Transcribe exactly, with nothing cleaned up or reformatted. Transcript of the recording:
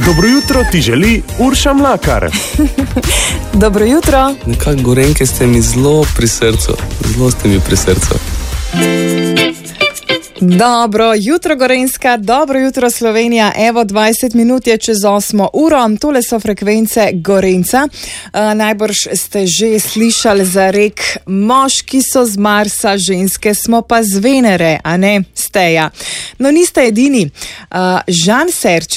Dobro jutro ti želi Urša Mlakar. Dobro jutro. Nekako Gorenjke ste mi zelo pri srcu, zelo ste mi pri srcu. Dobro jutro Gorenjska, dobro jutro Slovenija, evo dvajset minut je čez osmo uro, tole so frekvence Gorenjca. Uh, najbrž ste že slišali za rek, moški so z Marsa, ženske smo pa z Venere, a ne Steja. No niste edini. Uh, Žan Serč